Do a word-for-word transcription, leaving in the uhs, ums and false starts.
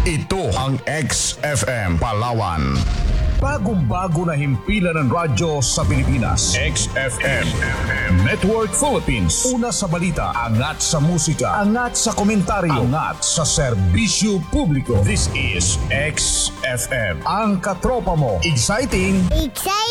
Ito ang X F M Palawan. Bagong-bago na himpilan ng radyo sa Pilipinas. X F M Network Philippines. Una sa balita, angat sa musika, angat sa komentaryo, angat sa serbisyo publiko. This is X F M. Ang katropa mo. Exciting! Exciting!